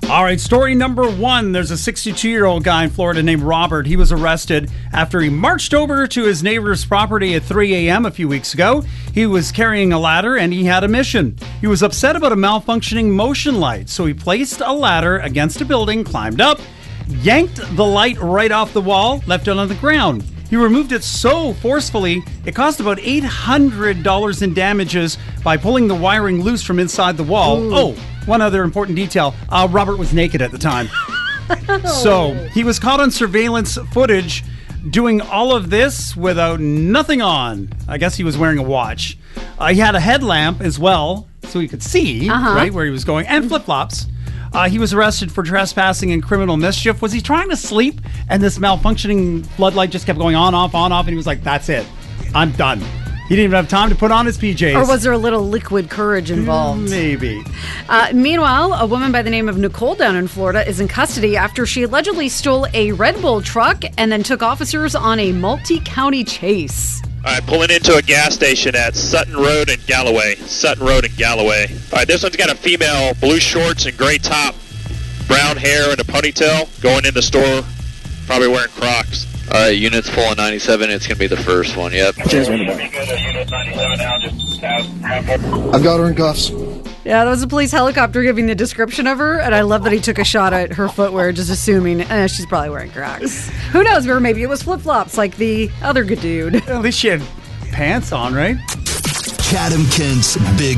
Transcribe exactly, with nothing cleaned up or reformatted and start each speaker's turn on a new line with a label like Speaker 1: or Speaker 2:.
Speaker 1: All right, story number one. There's a sixty-two-year-old guy in Florida named Robert. He was arrested after he marched over to his neighbor's property at three a.m. a few weeks ago. He was carrying a ladder and he had a mission. He was upset about a malfunctioning motion light, so he placed a ladder against a building, climbed up, yanked the light right off the wall, left it on the ground. He removed it so forcefully, it cost about eight hundred dollars in damages by pulling the wiring loose from inside the wall. Ooh. Oh, one other important detail. Uh, Robert was naked at the time. So he was caught on surveillance footage doing all of this without nothing on. I guess he was wearing a watch. Uh, he had a headlamp as well, so he could see, uh-huh. right, where he was going, and flip-flops. Uh, he was arrested for trespassing and criminal mischief. Was he trying to sleep and this malfunctioning floodlight just kept going on, off, on, off, and he was like, that's it. I'm done. He didn't even have time to put on his P Js.
Speaker 2: Or was there a little liquid courage involved?
Speaker 1: Maybe.
Speaker 2: Uh, meanwhile, a woman by the name of Nicole down in Florida is in custody after she allegedly stole a Red Bull truck and then took officers on a multi-county chase.
Speaker 3: All right, pulling into a gas station at Sutton Road and Galloway. Sutton Road and Galloway. All right, this one's got a female, blue shorts and gray top, brown hair and a ponytail, going in the store, probably wearing Crocs.
Speaker 4: All right, units full on ninety-seven. It's going to be the first one, yep.
Speaker 5: I've got her in cuffs.
Speaker 2: Yeah, that was a police helicopter giving the description of her, and I love that he took a shot at her footwear, just assuming eh, she's probably wearing Crocs. Who knows, or maybe it was flip-flops like the other good dude.
Speaker 1: At least she had pants on, right?
Speaker 6: Chatham Kent's Big